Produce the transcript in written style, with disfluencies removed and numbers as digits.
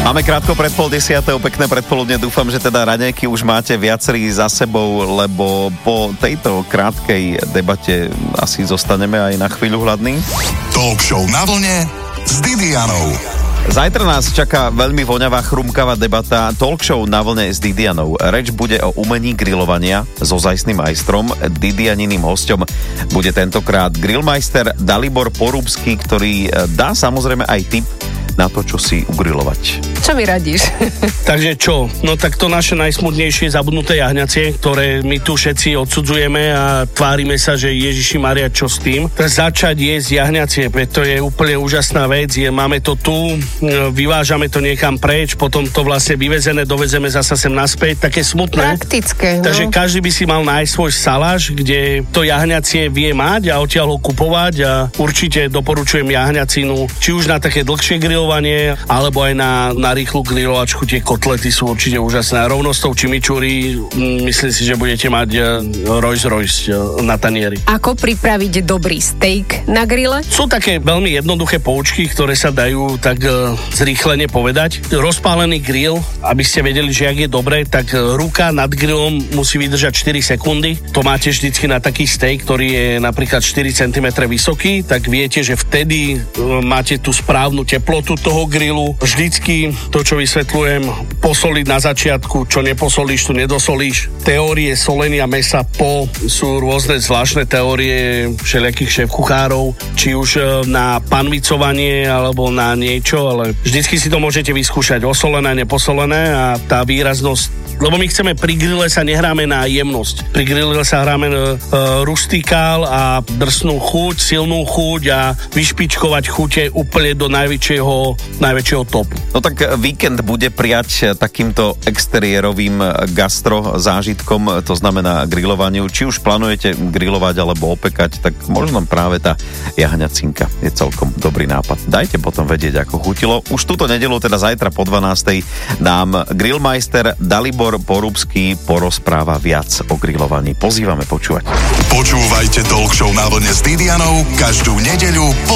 Máme krátko pred 9:30, pekné predpoludne, dúfam, že teda raňajky už máte viacerí za sebou, lebo po tejto krátkej debate asi zostaneme aj na chvíľu hladní. Talk show na vlne s Didianou. Zajtra nás čaká veľmi voňavá, chrumkavá debata Talk show na vlne s Didianou. Reč bude o umení grilovania so ozajstným majstrom. Didianiným hosťom bude tentokrát grillmeister Dalibor Porúbsky, ktorý dá samozrejme aj tip na to, čo si ugrilovať. Čo mi radíš? Takže čo? No tak to naše najsmutnejšie zabudnuté jahňacie, ktoré my tu všetci odsudzujeme a tvárime sa, že Ježiši Maria, čo s tým? Začať jesť jahňacie, to je úplne úžasná vec. Máme to tu, vyvážame to niekam preč, potom to vlastne vyvezené, dovezeme zasa sem naspäť, také smutné. Praktické, no. Takže každý by si mal nájsť svoj salaš, kde to jahňacie vie mať a odtiaľ ho kupovať a určite doporučujem jahňacinu, či už na také dlhšie grilovanie, alebo aj na rýchlu grilovačku. Tie kotlety sú určite úžasné. Rovno s tou chimichurri myslím si, že budete mať Rolls Royce na tanieri. Ako pripraviť dobrý steak na grille? Sú také veľmi jednoduché poučky, ktoré sa dajú tak zrýchlene povedať. Rozpálený grill, aby ste vedeli, že ak je dobré, tak ruka nad grillom musí vydržať 4 sekundy. To máte vždycky na taký steak, ktorý je napríklad 4 cm vysoký, tak viete, že vtedy máte tú správnu teplotu toho grillu. Vždycky to, čo vysvetľujem, posoliť na začiatku, čo neposolíš, tu nedosolíš. Teórie solenia mesa sú rôzne zvláštne teórie všelijakých šéfkuchárov, či už na panvicovanie alebo na niečo, ale vždycky si to môžete vyskúšať osolené, neposolené a tá výraznosť, lebo my chceme pri grille sa nehráme na jemnosť. Pri grille sa hráme rustikál a drsnú chuť, silnú chuť a vyšpičkovať chute úplne do najväčšieho topu. No tak víkend bude prijať takýmto exteriérovým gastro zážitkom, to znamená grilovaniu. Či už plánujete grilovať alebo opekať, tak možno práve tá jahňacinka je celkom dobrý nápad. Dajte potom vedieť, ako chutilo. Už túto nedeľu, teda zajtra po 12:00 nám grillmeister Dalibor Porúbsky porozpráva viac o grillovaní. Pozývame počúvať. Počúvajte Talk show na vlne s Didianou každú nedeľu po